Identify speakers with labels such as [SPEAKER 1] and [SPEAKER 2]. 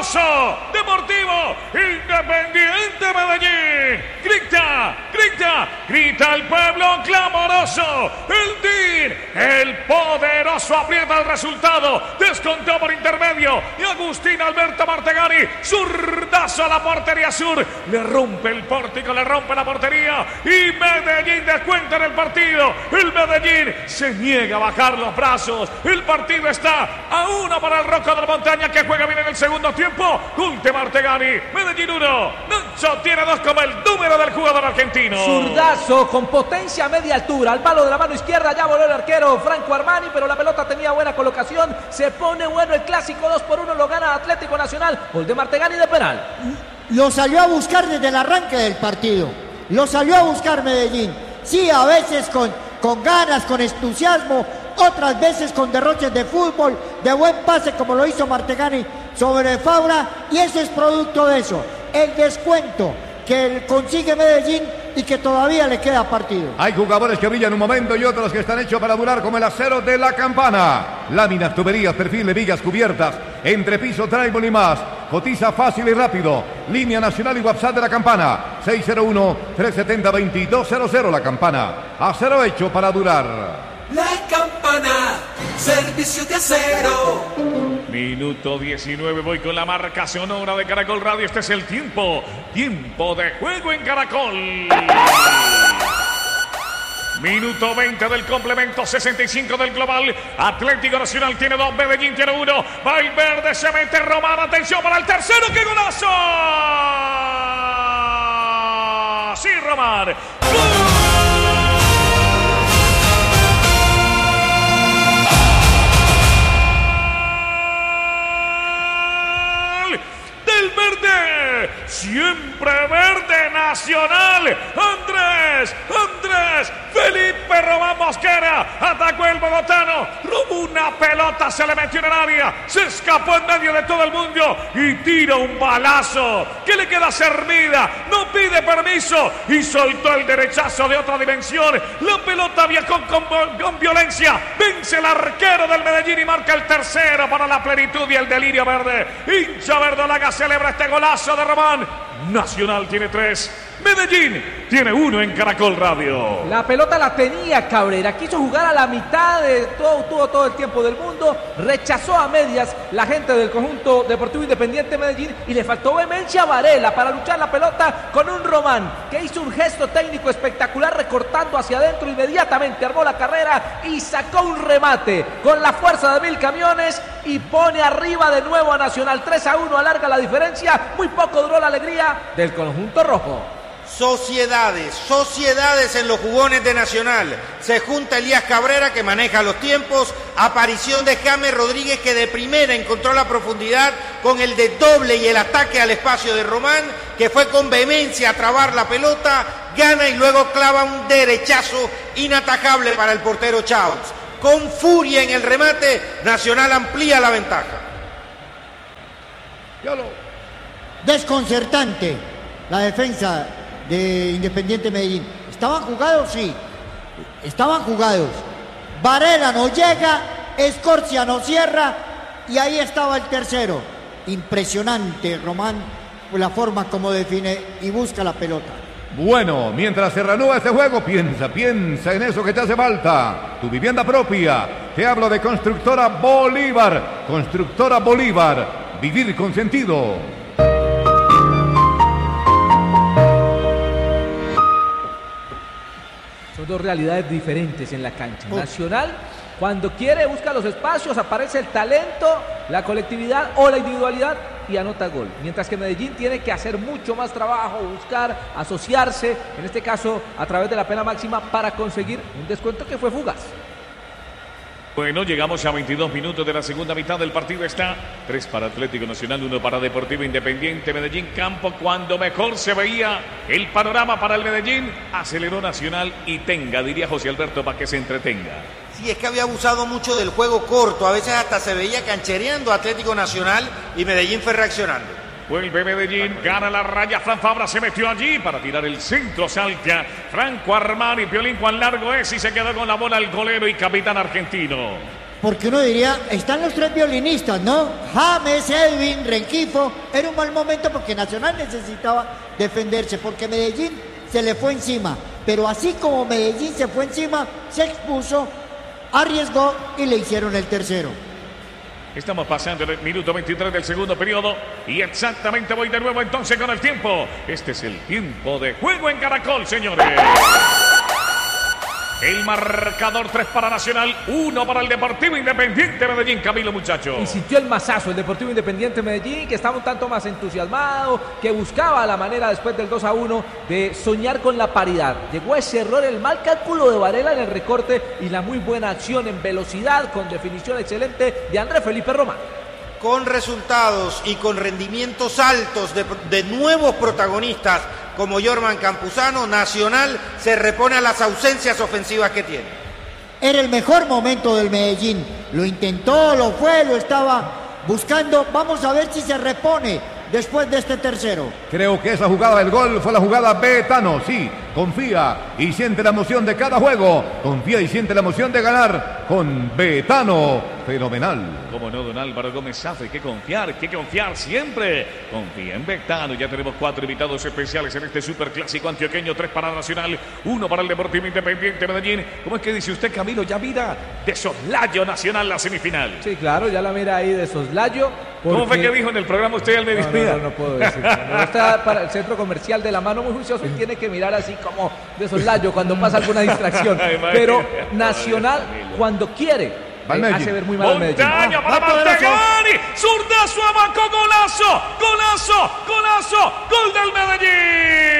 [SPEAKER 1] golazo deportivo Independiente Medellín. Grita el pueblo clamoroso. El DIN, el poderoso, aprieta el resultado. Descontó por intermedio y Agustín Alberto Martegani, zurdazo a la portería sur. Le rompe el pórtico, le rompe la portería y Medellín descuenta en el partido. El Medellín se niega a bajar los brazos. El partido está a 1 para el Rojo de la Montaña, que juega bien en el segundo tiempo. Gol de Martegani. Medellín 1. Nacho tiene 2 como el número del jugador argentino.
[SPEAKER 2] Zurdazo con potencia a media altura. Al palo de la mano izquierda ya voló el arquero Franco Armani, pero la pelota tenía buena colocación. Se pone bueno el clásico. 2-1 lo gana Atlético Nacional. Gol de Martegani de penal.
[SPEAKER 3] Lo salió a buscar desde el arranque del partido. Lo salió a buscar Medellín. Sí, a veces con ganas, con entusiasmo. Otras veces con derroches de fútbol, de buen pase como lo hizo Martegani sobre Fabra, y eso es producto de eso, el descuento que consigue Medellín y que todavía le queda partido.
[SPEAKER 4] Hay jugadores que brillan un momento y otros que están hechos para durar, como el acero de La Campana. Láminas, tuberías, perfiles, vigas, cubiertas, entrepiso, trébol y más. Cotiza fácil y rápido. Línea nacional y WhatsApp de La Campana, 601-370-2200. La Campana, acero hecho para durar.
[SPEAKER 5] La Campana, servicio de acero.
[SPEAKER 1] Minuto 19, voy con la marca sonora de Caracol Radio. Este es el tiempo de juego en Caracol. Minuto 20 del complemento, 65 del global. Atlético Nacional tiene 2, Medellín tiene 1. Valverde se mete, Román, atención para el tercero, ¡qué golazo! Sí, Román. ¡Gol! Verde, siempre verde, Nacional. Andrés Felipe Román Mosquera atacó el bogotano, robó una pelota, se le metió en el área, se escapó en medio de todo el mundo y tira un balazo que le queda servida, no pide permiso y soltó el derechazo de otra dimensión. La pelota viajó con violencia, vence el arquero del Medellín y marca el tercero para la plenitud y el delirio verde. Hincha verdolaga celebra este golazo de Román. Nacional tiene 3, Medellín tiene 1 en Caracol Radio.
[SPEAKER 2] La pelota la tenía Cabrera, quiso jugar a la mitad de todo, tuvo todo el tiempo del mundo, rechazó a medias la gente del conjunto Deportivo Independiente Medellín y le faltó vehemencia a Varela para luchar la pelota con un Román que hizo un gesto técnico espectacular recortando hacia adentro, inmediatamente armó la carrera y sacó un remate con la fuerza de 1000 camiones y pone arriba de nuevo a Nacional. 3-1, alarga la diferencia, muy poco duró la alegría del conjunto rojo.
[SPEAKER 6] Sociedades en los jugones de Nacional. Se junta Elías Cabrera, que maneja los tiempos. Aparición de James Rodríguez, que de primera encontró la profundidad con el desdoble y el ataque al espacio de Román, que fue con vehemencia a trabar la pelota, gana y luego clava un derechazo inatajable para el portero Chávez. Con furia en el remate, Nacional amplía la ventaja.
[SPEAKER 3] Desconcertante la defensa de Independiente Medellín. ¿Estaban jugados? Sí, estaban jugados. Varela no llega, Escorcia no cierra y ahí estaba el tercero. Impresionante, Román, la forma como define y busca la pelota.
[SPEAKER 4] Bueno, mientras se reanuda este juego, piensa en eso que te hace falta. Tu vivienda propia. Te hablo de Constructora Bolívar. Constructora Bolívar. Vivir con sentido.
[SPEAKER 2] Son dos realidades diferentes en la cancha. Nacional, cuando quiere, busca los espacios, aparece el talento, la colectividad o la individualidad y anota gol. Mientras que Medellín tiene que hacer mucho más trabajo, buscar, asociarse, en este caso a través de la pena máxima, para conseguir un descuento que fue fugaz.
[SPEAKER 1] Bueno, llegamos a 22 minutos de la segunda mitad del partido. Está 3 para Atlético Nacional, 1 para Deportivo Independiente Medellín. Campo cuando mejor se veía el panorama para el Medellín. Aceleró Nacional y diría José Alberto, para que se entretenga.
[SPEAKER 6] Sí, es que había abusado mucho del juego corto. A veces hasta se veía canchereando Atlético Nacional y Medellín fue reaccionando.
[SPEAKER 1] Vuelve Medellín, gana la raya. Fran Fabra se metió allí para tirar el centro. Salta Franco Armani, Piolín cuán largo es y se quedó con la bola el golero y capitán argentino.
[SPEAKER 3] porque uno diría, están los tres violinistas, ¿no? James, Edwin, Renquifo. Era un mal momento porque Nacional necesitaba defenderse, porque Medellín se le fue encima. Pero así como Medellín se fue encima, se expuso, arriesgó y le hicieron el tercero.
[SPEAKER 1] Estamos pasando el minuto 23 del segundo periodo y exactamente voy de nuevo entonces con el tiempo. Este es el tiempo de juego en Caracol, señores. El marcador 3 para Nacional, 1 para el Deportivo Independiente Medellín, Camilo, muchacho.
[SPEAKER 2] Y sintió el masazo el Deportivo Independiente Medellín, que estaba un tanto más entusiasmado, que buscaba la manera después del 2-1 de soñar con la paridad. Llegó ese error, el mal cálculo de Varela en el recorte y la muy buena acción en velocidad, con definición excelente de Andrés Felipe Román.
[SPEAKER 6] Con resultados y con rendimientos altos de nuevos protagonistas como Jorman Campuzano, Nacional se repone a las ausencias ofensivas que tiene.
[SPEAKER 3] Era el mejor momento del Medellín. Lo intentó, lo fue, lo estaba buscando. Vamos a ver si se repone después de este tercero.
[SPEAKER 4] Creo que esa jugada del gol fue la jugada Betano. Sí, confía y siente la emoción de cada juego. Confía y siente la emoción de ganar con Betano. Fenomenal.
[SPEAKER 1] Como no, don Álvaro Gómez Safe, hay que confiar siempre. Confía en Betano. Ya tenemos 4 invitados especiales en este superclásico antioqueño. 3 para Nacional, 1 para el Deportivo Independiente Medellín. ¿Cómo es que dice usted, Camilo? Ya mira de soslayo Nacional la semifinal.
[SPEAKER 2] Sí, claro, ya la mira ahí de soslayo. Porque...
[SPEAKER 1] ¿Cómo fue que dijo en el programa usted al mediodía?
[SPEAKER 2] No puedo decir. No está para el centro comercial de la mano muy juicioso y tiene que mirar así como de soslayo cuando pasa alguna distracción. Pero Nacional, cuando quiere, hace ver muy mal al Medellín.
[SPEAKER 1] Montaña para Mantegani, zurdazo, abajo, golazo, gol del Medellín.